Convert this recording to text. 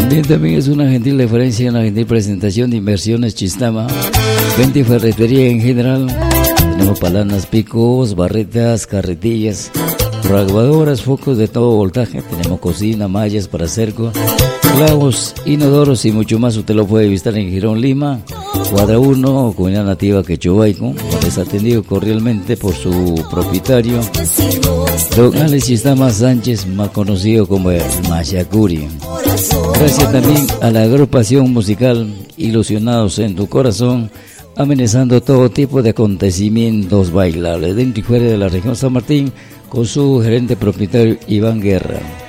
También es una gentil referencia en la gentil presentación de Inversiones Chistama, venta y ferretería en general. Tenemos palanas, picos, barretas, carretillas, grabadoras, focos de todo voltaje. Tenemos cocina, mallas para cerco, clavos, inodoros y mucho más. Usted lo puede visitar en Girón, Lima, cuadra 1, comunidad nativa Quechubaico. Es atendido cordialmente por su propietario, don Alex Chistama Sánchez, más conocido como el Machacuri. Gracias también a la agrupación musical Ilusionados en tu Corazón, amenizando todo tipo de acontecimientos bailables dentro y fuera de la región San Martín, con su gerente propietario Iván Guerra.